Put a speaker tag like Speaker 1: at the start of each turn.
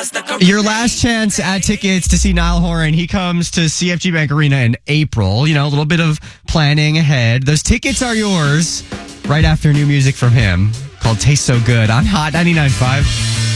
Speaker 1: Your last chance at tickets to see Niall Horan. He comes to CFG Bank Arena in April. You know, a little bit of planning ahead. Those tickets are yours right after new music from him called Taste So Good on Hot 99.5.